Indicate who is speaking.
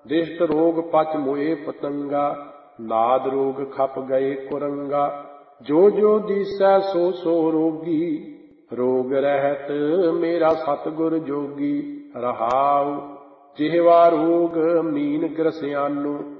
Speaker 1: ਦਿਸ਼ਟ ਰੋਗ ਪਚ ਮੋਏ ਪਤੰਗਾ, ਨਾਦ ਰੋਗ ਖਪ ਗਏ ਕੁਰੰਗਾ। ਜੋ ਜੋ ਦੀਸੈ ਸੋ ਸੋ ਰੋਗੀ, ਰੋਗ ਰਹਿਤ ਮੇਰਾ ਸਤਿਗੁਰ ਜੋਗੀ। ਰਹਾਉ। ਜਿਹਵਾ ਰੋਗ ਮੀਨ ਗ੍ਰਸਿਆਨੋ,